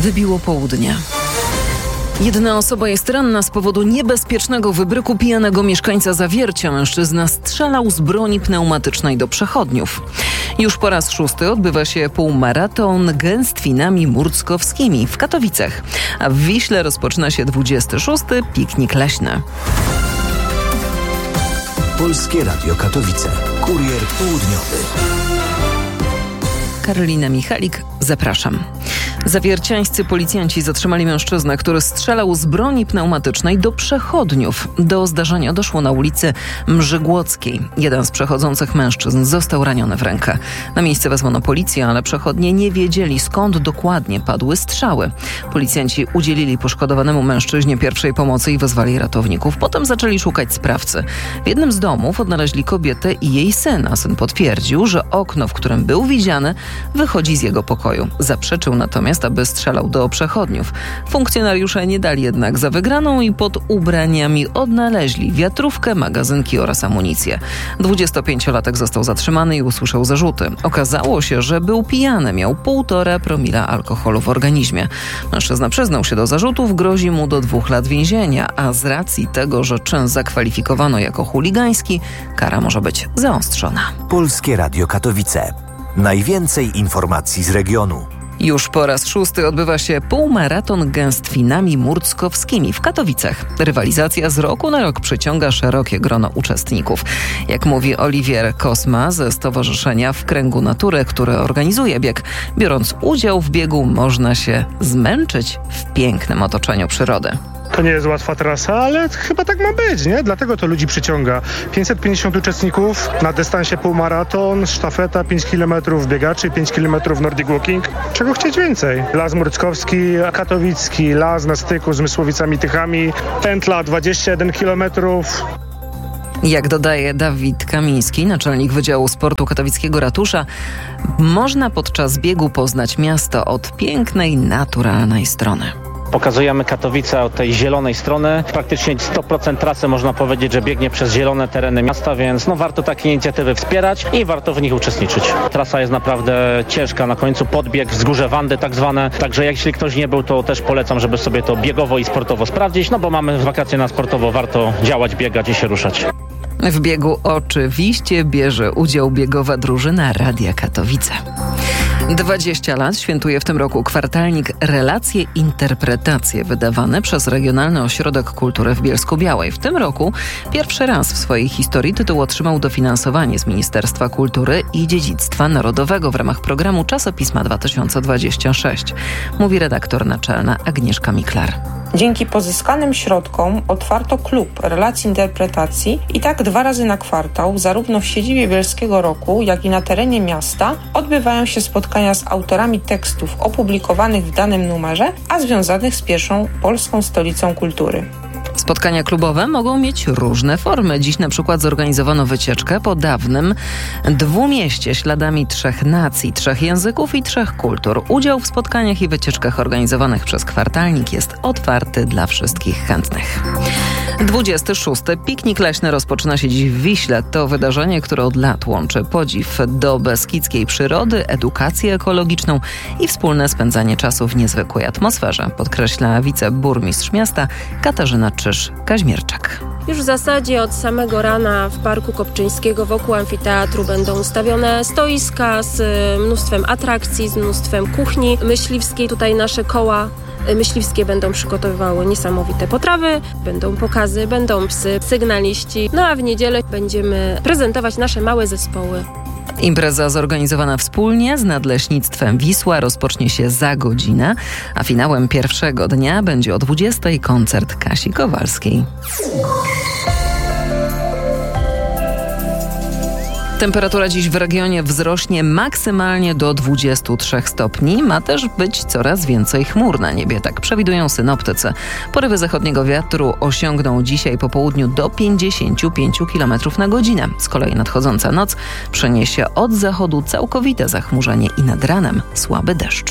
Wybiło południe. Jedna osoba jest ranna z powodu niebezpiecznego wybryku pijanego mieszkańca Zawiercia. Mężczyzna strzelał z broni pneumatycznej do przechodniów. Już po raz 6. odbywa się półmaraton gęstwinami murckowskimi w Katowicach. A w Wiśle rozpoczyna się 26. piknik leśny. Polskie Radio Katowice. Kurier południowy. Karolina Michalik, zapraszam. Zawierciańscy policjanci zatrzymali mężczyznę, który strzelał z broni pneumatycznej do przechodniów. Do zdarzenia doszło na ulicy Mrzygłockiej. Jeden z przechodzących mężczyzn został raniony w rękę. Na miejsce wezwano policję, ale przechodnie nie wiedzieli, skąd dokładnie padły strzały. Policjanci udzielili poszkodowanemu mężczyźnie pierwszej pomocy i wezwali ratowników. Potem zaczęli szukać sprawcy. W jednym z domów odnaleźli kobietę i jej syna. Syn potwierdził, że okno, w którym był widziany, wychodzi z jego pokoju. Zaprzeczył natomiast, aby strzelał do przechodniów. Funkcjonariusze nie dali jednak za wygraną i pod ubraniami odnaleźli wiatrówkę, magazynki oraz amunicję. 25-latek został zatrzymany i usłyszał zarzuty. Okazało się, że był pijany, miał 1,5 promila alkoholu w organizmie. Mężczyzna przyznał się do zarzutów, grozi mu do 2 lat więzienia, a z racji tego, że czyn zakwalifikowano jako chuligański, kara może być zaostrzona. Polskie Radio Katowice. Najwięcej informacji z regionu. Już po raz 6. odbywa się półmaraton gęstwinami murckowskimi w Katowicach. Rywalizacja z roku na rok przyciąga szerokie grono uczestników. Jak mówi Oliwier Kosma ze Stowarzyszenia W Kręgu Natury, które organizuje bieg, biorąc udział w biegu można się zmęczyć w pięknym otoczeniu przyrody. To nie jest łatwa trasa, ale chyba tak ma być, nie? Dlatego to ludzi przyciąga. 550 uczestników na dystansie półmaraton, sztafeta, 5 km biegaczy, 5 km Nordic Walking. Czego chcieć więcej? Las Murckowski, katowicki, las na styku z Mysłowicami-Tychami, pętla 21 km. Jak dodaje Dawid Kamiński, naczelnik Wydziału Sportu Katowickiego Ratusza, można podczas biegu poznać miasto od pięknej, naturalnej strony. Pokazujemy Katowice od tej zielonej strony. Praktycznie 100% trasy można powiedzieć, że biegnie przez zielone tereny miasta, więc warto takie inicjatywy wspierać i warto w nich uczestniczyć. Trasa jest naprawdę ciężka, na końcu podbieg, wzgórze Wandy tak zwane, także jeśli ktoś nie był, to też polecam, żeby sobie to biegowo i sportowo sprawdzić, bo mamy wakacje na sportowo, warto działać, biegać i się ruszać. W biegu oczywiście bierze udział biegowa drużyna Radia Katowice. 20 lat świętuje w tym roku kwartalnik Relacje Interpretacje, wydawany przez Regionalny Ośrodek Kultury w Bielsku-Białej. W tym roku pierwszy raz w swojej historii tytuł otrzymał dofinansowanie z Ministerstwa Kultury i Dziedzictwa Narodowego w ramach programu Czasopisma 2026, mówi redaktor naczelna Agnieszka Miklar. Dzięki pozyskanym środkom otwarto klub Relacji Interpretacji i tak 2 razy na kwartał, zarówno w siedzibie Bielskiego Roku, jak i na terenie miasta, odbywają się spotkania z autorami tekstów opublikowanych w danym numerze, a związanych z pierwszą polską stolicą kultury. Spotkania klubowe mogą mieć różne formy. Dziś na przykład zorganizowano wycieczkę po dawnym Dwumieście śladami 3 nacji, 3 języków i 3 kultur. Udział w spotkaniach i wycieczkach organizowanych przez kwartalnik jest otwarty dla wszystkich chętnych. 26. piknik leśny rozpoczyna się dziś w Wiśle. To wydarzenie, które od lat łączy podziw do beskidzkiej przyrody, edukację ekologiczną i wspólne spędzanie czasu w niezwykłej atmosferze, podkreśla wiceburmistrz miasta Katarzyna Czyż-Kaźmierczak. Już w zasadzie od samego rana w Parku Kopczyńskiego wokół amfiteatru będą ustawione stoiska z mnóstwem atrakcji, z mnóstwem kuchni myśliwskiej. Tutaj nasze koła myśliwskie będą przygotowywały niesamowite potrawy, będą pokazy, będą psy, sygnaliści. No a w niedzielę będziemy prezentować nasze małe zespoły. Impreza zorganizowana wspólnie z Nadleśnictwem Wisła rozpocznie się za godzinę, a finałem pierwszego dnia będzie o 20:00 koncert Kasi Kowalskiej. Temperatura dziś w regionie wzrośnie maksymalnie do 23 stopni. Ma też być coraz więcej chmur na niebie, tak przewidują synoptycy. Porywy zachodniego wiatru osiągną dzisiaj po południu do 55 km na godzinę. Z kolei nadchodząca noc przyniesie od zachodu całkowite zachmurzenie i nad ranem słaby deszcz.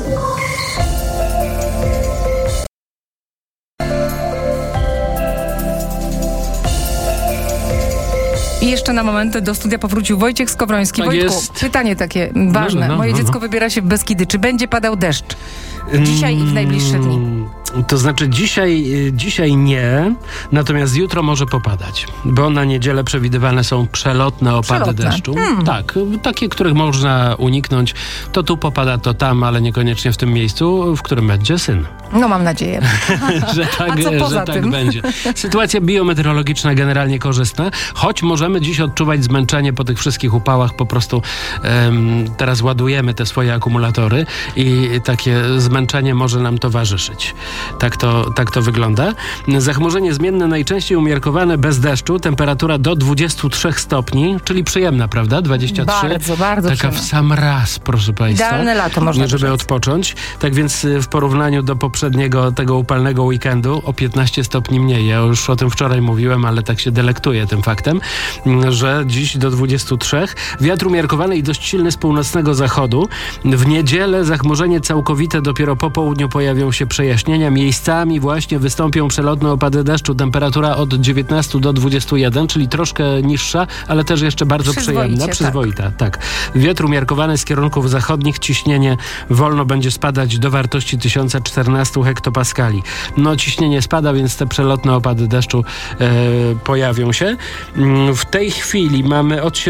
I jeszcze na moment do studia powrócił Wojciech Skowroński. Tak Wojtku, jest. pytanie takie ważne. Moje dziecko wybiera się w Beskidy. Czy będzie padał deszcz? Dzisiaj i w najbliższe dni. To znaczy dzisiaj nie, natomiast jutro może popadać, bo na niedzielę przewidywane są przelotne opady deszczu. Tak, takie, których można uniknąć. To tu popada, to tam, ale niekoniecznie w tym miejscu, w którym będzie syn. No mam nadzieję. że tak, A co poza że tak tym? będzie. Sytuacja biometeorologiczna generalnie korzystna, choć możemy dziś odczuwać zmęczenie po tych wszystkich upałach. Po prostu teraz ładujemy te swoje akumulatory i takie zmęczenie może nam towarzyszyć. Tak to wygląda. Zachmurzenie zmienne, najczęściej umiarkowane, bez deszczu. Temperatura do 23 stopni, czyli przyjemna, prawda? 23. Bardzo, bardzo Taka przyjemna. w sam raz, proszę Państwa. Idealne lato, można żeby rzec. odpocząć. Tak więc w porównaniu do poprzedniego, tego upalnego weekendu, o 15 stopni mniej. Ja już o tym wczoraj mówiłem, ale tak się delektuję tym faktem, że dziś do 23. Wiatr umiarkowany i dość silny z północnego zachodu. W niedzielę zachmurzenie całkowite, dopiero po południu pojawią się przejaśnienia. Miejscami właśnie wystąpią przelotne opady deszczu. Temperatura od 19 do 21, czyli troszkę niższa, ale też jeszcze bardzo przyjemna. Przyzwoita, tak. Wiatr umiarkowany z kierunków zachodnich. Ciśnienie wolno będzie spadać do wartości 1014 hektopaskali. No ciśnienie spada, więc te przelotne opady deszczu pojawią się. W tej chwili mamy od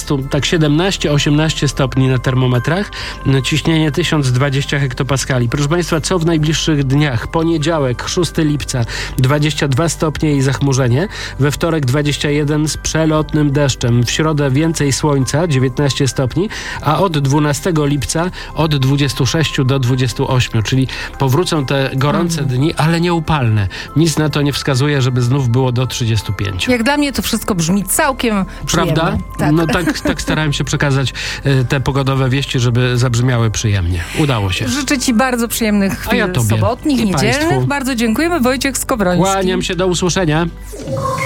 17-18 stopni na termometrach. Ciśnienie 1020 hektopaskali. Proszę Państwa, co w najbliższych dniach? Poniedziałek, 6 lipca, 22 stopnie i zachmurzenie. We wtorek 21 z przelotnym deszczem. W środę więcej słońca, 19 stopni, a od 12 lipca od 26 do 28, czyli powrócą te gorące dni, ale nieupalne. Nic na to nie wskazuje, żeby znów było do 35. Jak dla mnie to wszystko brzmi całkiem przyjemnie. Prawda? Tak. No tak starałem się przekazać te pogodowe wieści, żeby zabrzmiały przyjemnie. Udało się. Życzę Ci bardzo przyjemnych chwil ja tobie. sobotnich, I niedzielnych. państwu. Bardzo dziękujemy. Wojciech Skowroński. Kłaniam się, do usłyszenia.